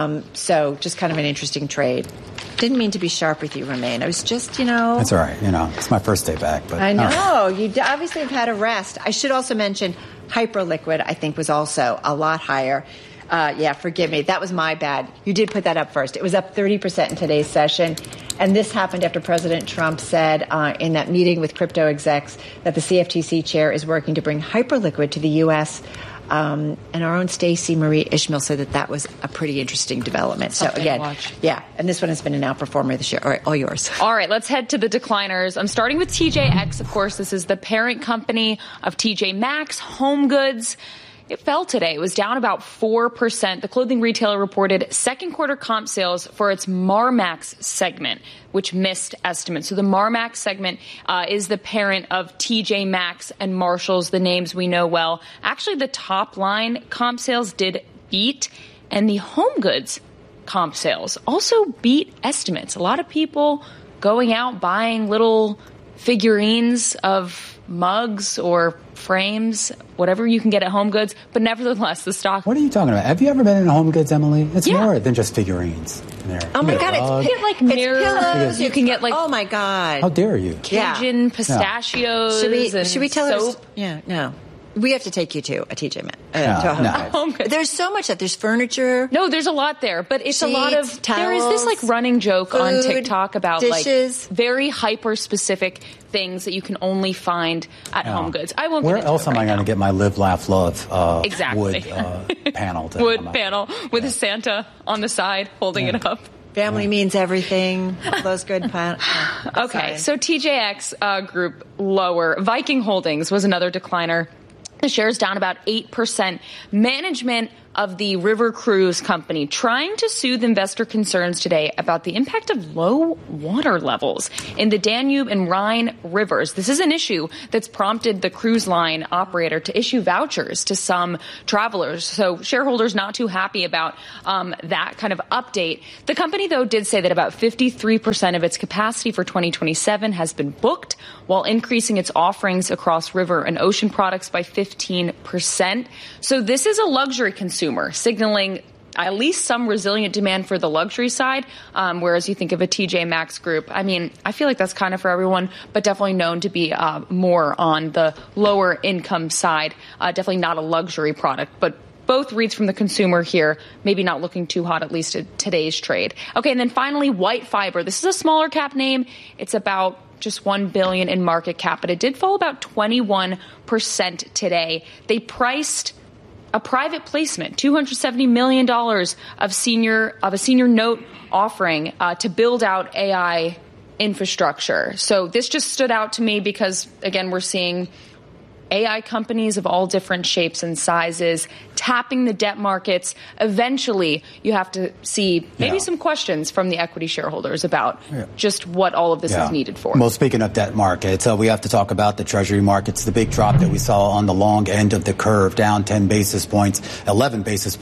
So just kind of an interesting trade. Didn't mean to be sharp with you, Romaine. I was just, That's all right. It's my first day back. But I know. Right. You obviously have had a rest. I should also mention Hyperliquid, I think, was also a lot higher. Forgive me. That was my bad. You did put that up first. It was up 30% in today's session. And this happened after President Trump said in that meeting with crypto execs that the CFTC chair is working to bring Hyperliquid to the U.S. And our own Stacey Marie Ishmael said that was a pretty interesting development. So again, and this one has been an outperformer this year. All right, all yours. All right, let's head to the decliners. I'm starting with TJX. Of course, this is the parent company of TJ Maxx, Home Goods. It fell today. It was down about 4%. The clothing retailer reported second quarter comp sales for its Marmaxx segment, which missed estimates. So the Marmaxx segment is the parent of TJ Maxx and Marshalls, the names we know well. Actually, the top line comp sales did beat, and the Home Goods comp sales also beat estimates. A lot of people going out buying little figurines of mugs or frames, whatever you can get at Home Goods, but nevertheless, the stock. What are you talking about? Have you ever been in Home Goods, Emily? It's more than just figurines. Oh my God! You get like mirrors. Pillows. You can get like. Oh my God! How dare you? Cajun pistachios. Should we tell soap? her? Yeah, no. We have to take you to a TJ Maxx. No. Home Goods. There's so much that there's furniture. No, there's a lot there, but it's sheets, a lot of. towels, there is this like running joke on food, TikTok about dishes. like very hyper specific things that you can only find at Home Goods. I won't. Where get into else it am right I going to get my Live, Laugh, Love exactly. wood panel? Wood panel with a Santa on the side holding it up. Family means everything. All those good plans. Okay, so TJX Group lower. Viking Holdings was another decliner. The shares down about 8%. Management of the River Cruise Company trying to soothe investor concerns today about the impact of low water levels in the Danube and Rhine rivers. This is an issue that's prompted the cruise line operator to issue vouchers to some travelers. So shareholders not too happy about that kind of update. The company, though, did say that about 53% of its capacity for 2027 has been booked, while increasing its offerings across river and ocean products by 15%. So this is a luxury consumer signaling at least some resilient demand for the luxury side, whereas you think of a TJ Maxx Group. I mean, I feel like that's kind of for everyone, but definitely known to be more on the lower income side. Definitely not a luxury product, but both reads from the consumer here, maybe not looking too hot, at least at today's trade. Okay, and then finally, White Fiber. This is a smaller cap name. It's about just $1 billion in market cap, but it did fall about 21% today. They priced a private placement, $270 million of a senior note offering to build out AI infrastructure. So this just stood out to me because, again, we're seeing AI companies of all different shapes and sizes tapping the debt markets. Eventually, you have to see maybe some questions from the equity shareholders about just what all of this is needed for. Well, speaking of debt markets, we have to talk about the Treasury markets, the big drop that we saw on the long end of the curve, down 11 basis points, on your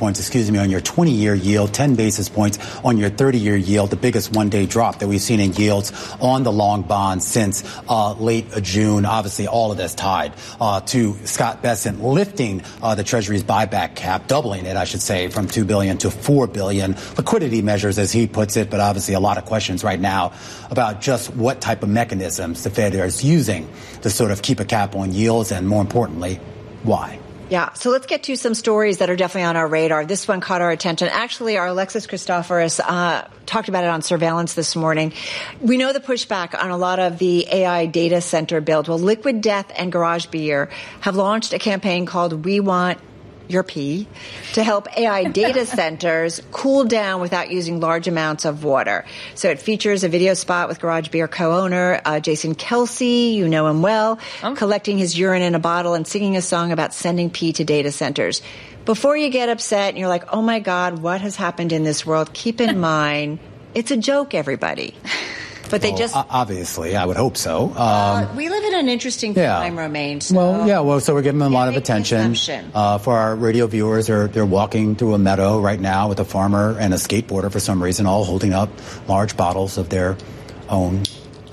20-year yield, 10 basis points on your 30-year yield, the biggest one-day drop that we've seen in yields on the long bonds since late June. Obviously, all of this tied to Scott Bessent lifting the Treasury's buyback cap, doubling it, I should say, from $2 billion to $4 billion. Liquidity measures, as he puts it, but obviously a lot of questions right now about just what type of mechanisms the Fed is using to sort of keep a cap on yields, and more importantly, why. Yeah, so let's get to some stories that are definitely on our radar. This one caught our attention. Actually, our Alexis Christoforous talked about it on Surveillance this morning. We know the pushback on a lot of the AI data center build. Well, Liquid Death and Garage Beer have launched a campaign called We Want Your Pee to help AI data centers cool down without using large amounts of water. So it features a video spot with Garage Beer co-owner Jason Kelsey, you know him well, collecting his urine in a bottle and singing a song about sending pee to data centers. Before you get upset and you're like, oh my God, what has happened in this world? Keep in mind, it's a joke, everybody. But they just obviously, I would hope so. We live in an interesting time, Romaine. So so we're giving them a lot of attention. For our radio viewers, they're walking through a meadow right now with a farmer and a skateboarder for some reason, all holding up large bottles of their own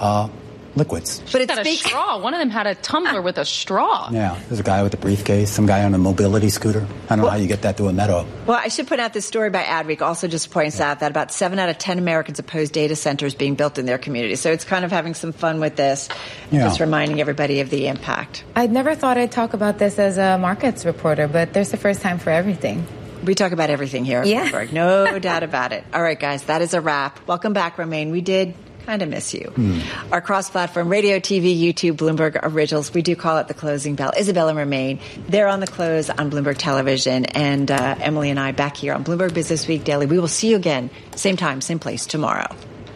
liquids. But it's a straw. One of them had a tumbler with a straw. Yeah, there's a guy with a briefcase, some guy on a mobility scooter. I don't know how you get that through a meadow. Well, I should point out this story by Adweek also just points out that about 7 out of 10 Americans oppose data centers being built in their community. So it's kind of having some fun with this, just reminding everybody of the impact. I never thought I'd talk about this as a markets reporter, but there's the first time for everything. We talk about everything here at Bloomberg. No doubt about it. All right, guys, that is a wrap. Welcome back, Romaine. We did kind of miss you. Our cross-platform radio, TV, YouTube, Bloomberg Originals. We do call it the closing bell. Isabel and Romaine, they're on the close on Bloomberg Television, and Emily and I back here on Bloomberg Business Week Daily. We will see you again, same time, same place tomorrow.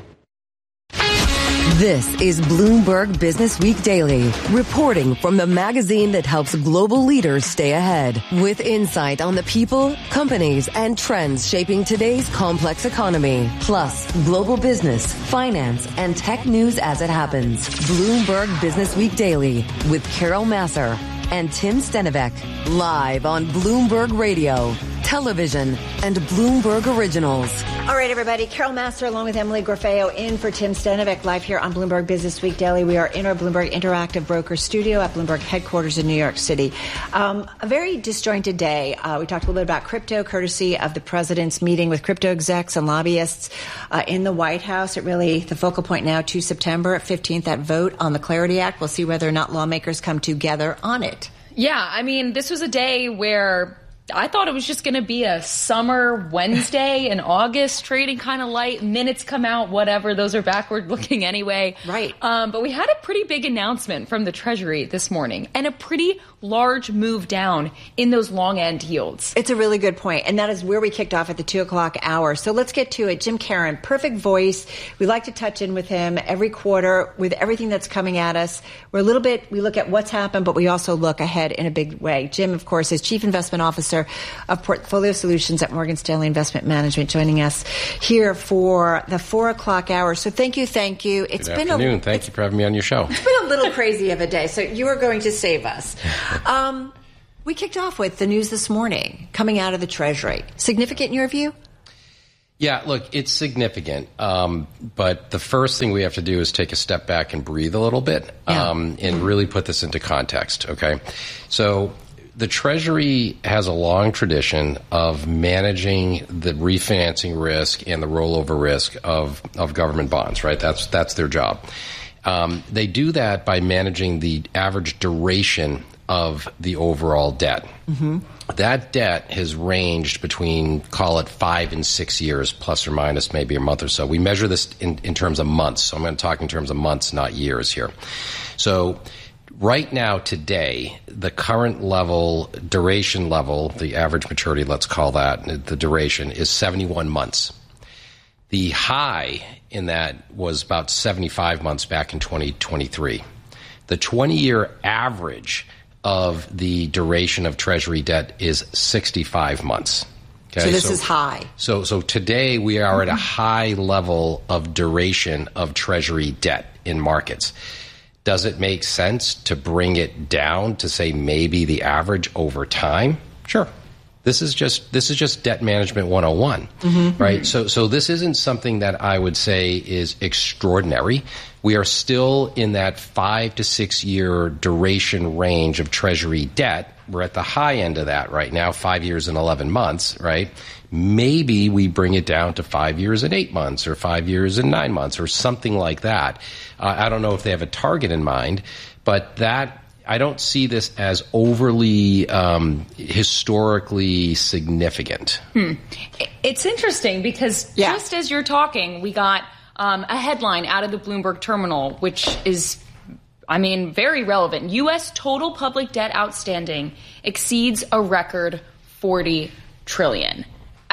This is Bloomberg Business Week Daily, reporting from the magazine that helps global leaders stay ahead, with insight on the people, companies, and trends shaping today's complex economy, plus global business, finance, and tech news as it happens. Bloomberg Business Week Daily with Carol Massar and Tim Stenivek, live on Bloomberg Radio. television, and Bloomberg Originals. All right, everybody. Carol Massar along with Emily Gorfeo in for Tim Stanovic live here on Bloomberg Business Week Daily. We are in our Bloomberg Interactive Broker studio at Bloomberg headquarters in New York City. A very disjointed day. We talked a little bit about crypto, courtesy of the president's meeting with crypto execs and lobbyists in the White House. It really, the focal point now to September 15th, that vote on the Clarity Act. We'll see whether or not lawmakers come together on it. Yeah, I mean, this was a day where I thought it was just going to be a summer Wednesday in August, trading kind of light. Minutes come out, whatever. Those are backward looking anyway. Right. But we had a pretty big announcement from the Treasury this morning and a pretty large move down in those long end yields. It's a really good point. And that is where we kicked off at the 2 o'clock hour. So let's get to it. Jim Caron, perfect voice. We like to touch in with him every quarter with everything that's coming at us. We look at what's happened, but we also look ahead in a big way. Jim, of course, is Chief Investment Officer of Portfolio Solutions at Morgan Stanley Investment Management, joining us here for the 4 o'clock hour. So thank you. Thank you for having me on your show. It's been a little crazy of a day, so you are going to save us. We kicked off with the news this morning coming out of the Treasury. Significant in your view? Yeah, look, it's significant. But the first thing we have to do is take a step back and breathe a little bit and really put this into context, okay? So the Treasury has a long tradition of managing the refinancing risk and the rollover risk of government bonds, right? That's their job. They do that by managing the average duration of the overall debt. Mm-hmm. That debt has ranged between, call it 5 and 6 years, plus or minus maybe a month or so. We measure this in terms of months. So I'm going to talk in terms of months, not years here. So right now, today, the current level, duration level, the average maturity, let's call that, the duration, is 71 months. The high in that was about 75 months back in 2023. The 20-year average of the duration of Treasury debt is 65 months. Okay? So this is high. So today we are at a high level of duration of Treasury debt in markets. Does it make sense to bring it down to say maybe the average over time? Sure. This is just debt management 101, right? So this isn't something that I would say is extraordinary. We are still in that 5 to 6 year duration range of Treasury debt. We're at the high end of that right now, 5 years and 11 months, right? Maybe we bring it down to 5 years and 8 months or 5 years and 9 months or something like that. I don't know if they have a target in mind, but I don't see this as overly historically significant. It's interesting because just as you're talking, we got a headline out of the Bloomberg terminal, which is, very relevant. U.S. total public debt outstanding exceeds a record $40 trillion.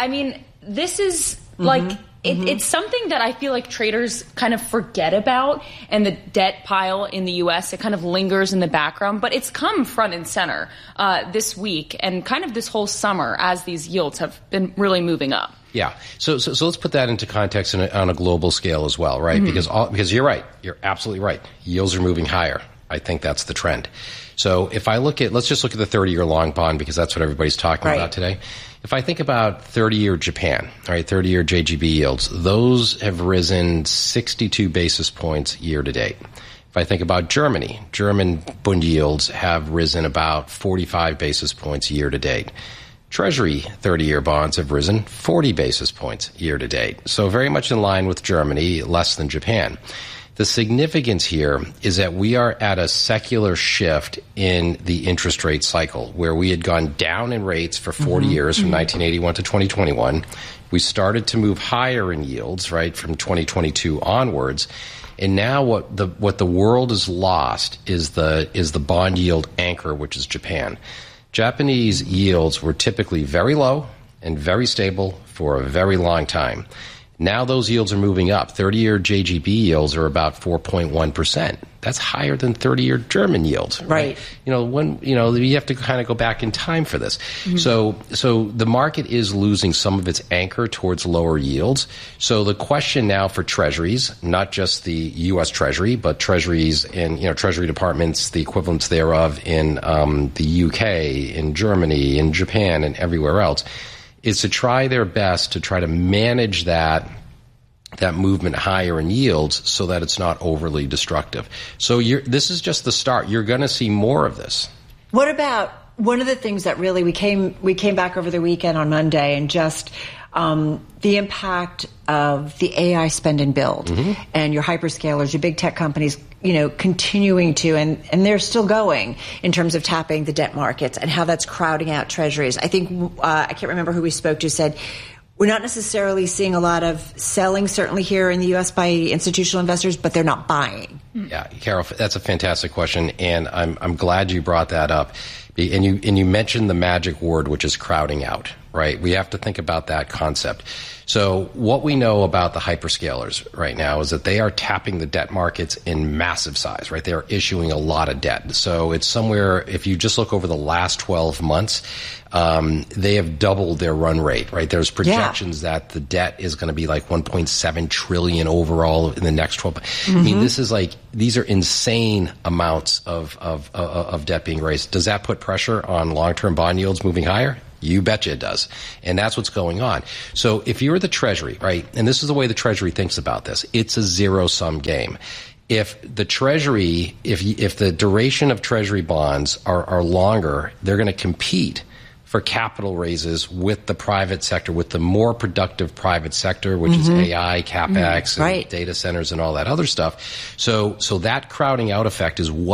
This is it's something that I feel like traders kind of forget about, and the debt pile in the U.S., it kind of lingers in the background, but it's come front and center this week and kind of this whole summer as these yields have been really moving up. Yeah. So let's put that into context on a global scale as well, right? Because you're right. You're absolutely right. Yields are moving higher. I think that's the trend. So if let's just look at the 30-year long bond, because that's what everybody's talking about today. If I think about 30-year Japan, all right, 30-year JGB yields, those have risen 62 basis points year to date. If I think about Germany, German Bund yields have risen about 45 basis points year to date. Treasury 30-year bonds have risen 40 basis points year to date. So very much in line with Germany, less than Japan. The significance here is that we are at a secular shift in the interest rate cycle, where we had gone down in rates for 40 years from 1981 to 2021. We started to move higher in yields, right, from 2022 onwards. And now what the world has lost is the bond yield anchor, which is Japan. Japanese yields were typically very low and very stable for a very long time. Now those yields are moving up. 30-year JGB yields are about 4.1%. That's higher than 30-year German yields. Right. You have to kind of go back in time for this. So the market is losing some of its anchor towards lower yields. So the question now for treasuries, not just the U.S. Treasury, but treasuries and Treasury departments, the equivalents thereof in the UK, in Germany, in Japan, and everywhere else, is to try their best to try to manage that movement higher in yields so that it's not overly destructive. So this is just the start. You're going to see more of this. What about one of the things that really we came back over the weekend on Monday and just the impact of the AI spend and build and your hyperscalers, your big tech companies, continuing to, and they're still going in terms of tapping the debt markets and how that's crowding out treasuries. I think, I can't remember who we spoke to said, we're not necessarily seeing a lot of selling, certainly here in the U.S. by institutional investors, but they're not buying. Yeah, Carol, that's a fantastic question, and I'm glad you brought that up. And you mentioned the magic word, which is crowding out, right? We have to think about that concept. So what we know about the hyperscalers right now is that they are tapping the debt markets in massive size, right? They are issuing a lot of debt. So it's somewhere, if you just look over the last 12 months, they have doubled their run rate, right? There's projections that the debt is going to be like 1.7 trillion overall in the next 12 months. I mean, these are insane amounts of debt being raised. Does that put pressure on long-term bond yields moving higher? You betcha it does. And that's what's going on. So if you're the Treasury, right, and this is the way the Treasury thinks about this, it's a zero-sum game. If the Treasury, if the duration of Treasury bonds are longer, they're going to compete for capital raises with the private sector, with the more productive private sector, which is AI, CapEx, and data centers and all that other stuff. So that crowding out effect is